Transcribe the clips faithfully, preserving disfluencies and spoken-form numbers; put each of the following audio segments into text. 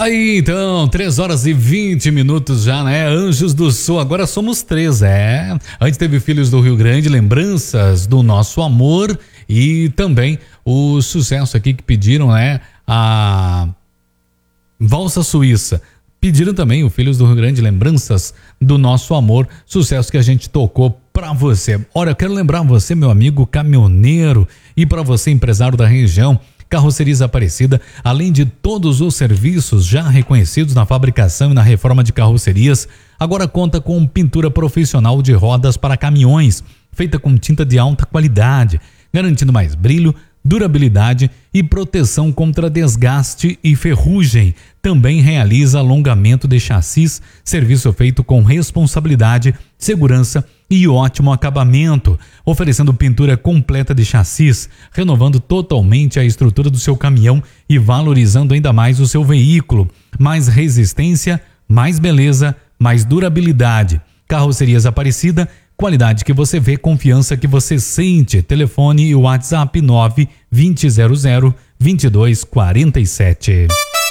Aí então, três horas e vinte minutos já, né? Anjos do Sul, agora somos três, é. Antes teve Filhos do Rio Grande, Lembranças do Nosso Amor e também o sucesso aqui que pediram, né? A Valsa Suíça. Pediram também o Filhos do Rio Grande, Lembranças do Nosso Amor, sucesso que a gente tocou pra você. Olha, eu quero lembrar você, meu amigo caminhoneiro, e para você, empresário da região, Carrocerias Aparecida, além de todos os serviços já reconhecidos na fabricação e na reforma de carrocerias, agora conta com pintura profissional de rodas para caminhões, feita com tinta de alta qualidade, garantindo mais brilho, durabilidade e proteção contra desgaste e ferrugem. Também realiza alongamento de chassis, serviço feito com responsabilidade, segurança e ótimo acabamento, oferecendo pintura completa de chassis, renovando totalmente a estrutura do seu caminhão e valorizando ainda mais o seu veículo. Mais resistência, mais beleza, mais durabilidade. Carrocerias Aparecida, qualidade que você vê, confiança que você sente. Telefone e WhatsApp nove dois zero zero, dois dois quatro sete.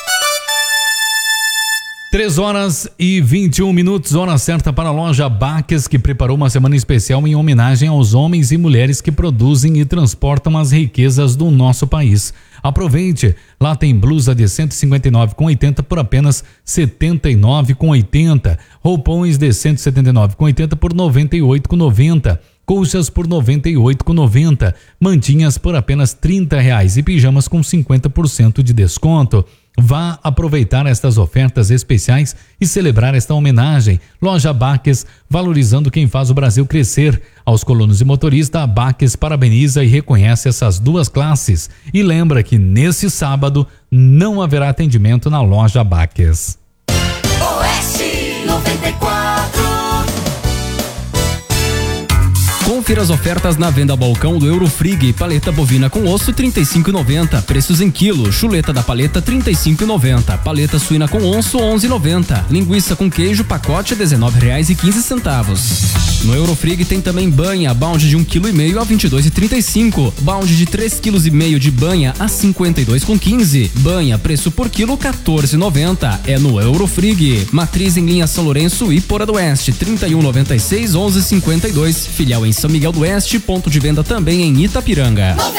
três horas e vinte e um minutos, hora certa para a loja Baques, que preparou uma semana especial em homenagem aos homens e mulheres que produzem e transportam as riquezas do nosso país. Aproveite, lá tem blusa de cento e cinquenta e nove reais e oitenta centavos por apenas setenta e nove reais e oitenta centavos, roupões de cento e setenta e nove reais e oitenta centavos por noventa e oito reais e noventa centavos, colchas por noventa e oito reais e noventa centavos, mantinhas por apenas trinta reais e pijamas com cinquenta por cento de desconto. Vá aproveitar estas ofertas especiais e celebrar esta homenagem. Loja Baques, valorizando quem faz o Brasil crescer. Aos colonos e motoristas, a Baques parabeniza e reconhece essas duas classes. E lembra que nesse sábado não haverá atendimento na loja Baques. Oeste noventa e quatro. Confira as ofertas na venda balcão do Eurofrig. Paleta bovina com osso trinta e cinco reais e noventa centavos, preços em quilo. Chuleta da paleta trinta e cinco reais e noventa centavos. Paleta suína com osso onze reais e noventa centavos. Linguiça com queijo pacote dezenove reais e quinze centavos. No Eurofrig tem também banha, balde de um vírgula cinco quilo a vinte e dois reais e trinta e cinco centavos. Balde de três vírgula cinco quilos de banha a cinquenta e dois reais e quinze centavos. Banha, preço por quilo quatorze reais e noventa centavos. É no Eurofrig. Matriz em linha São Lourenço e Porã do Oeste, trinta e um noventa e seis, onze cinquenta e dois. Filial em São Miguel do Oeste, ponto de venda também em Itapiranga.